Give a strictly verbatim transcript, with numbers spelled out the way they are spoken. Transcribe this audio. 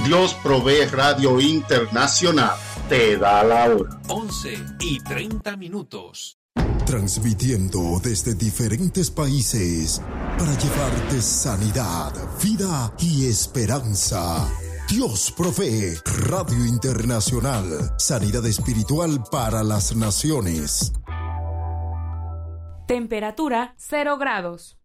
Dios Provee Radio Internacional te da la hora. once y treinta minutos. Transmitiendo desde diferentes países para llevarte sanidad, vida y esperanza. Dios Provee Radio Internacional. Sanidad espiritual para las naciones. Temperatura cero grados.